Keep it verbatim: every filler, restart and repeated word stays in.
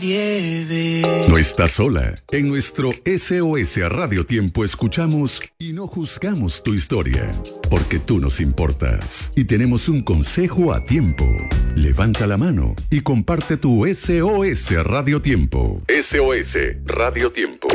No estás sola. En nuestro S O S Radio Tiempo escuchamos y no juzgamos tu historia, porque tú nos importas y tenemos un consejo a tiempo. Levanta la mano y comparte tu S O S Radio Tiempo. S O S Radio Tiempo.